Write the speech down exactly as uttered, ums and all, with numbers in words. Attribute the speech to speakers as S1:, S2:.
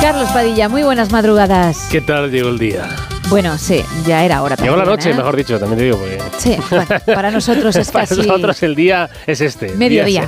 S1: Carlos Padilla, muy buenas madrugadas.
S2: ¿Qué tal llegó el día?
S1: Bueno, sí, ya era hora.
S2: Llegó la noche,
S1: ¿eh?
S2: mejor dicho, también te digo. Porque...
S1: Sí, bueno, para nosotros es
S2: para
S1: casi...
S2: nosotros el día es este.
S1: Mediodía.